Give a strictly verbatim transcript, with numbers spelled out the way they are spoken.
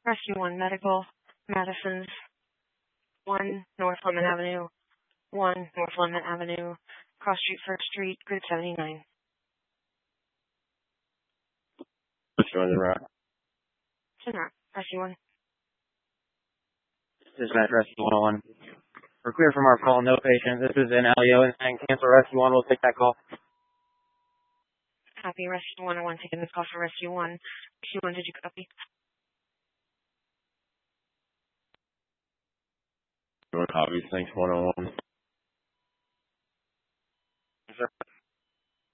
Rescue one Medical, Madison's one North Lemon Avenue, one North Lemon Avenue, Cross Street, First Street, Grid seventy-nine. Rescue one, Rock. Rock. Rescue one. Dispatch Rescue one oh one. We're clear from our call, no patient. This is an L E O and cancel Rescue one. We'll take that call. Copy. Rescue one oh one taking this call for Rescue one. Rescue one, did you copy? Copy. Thanks, one oh one.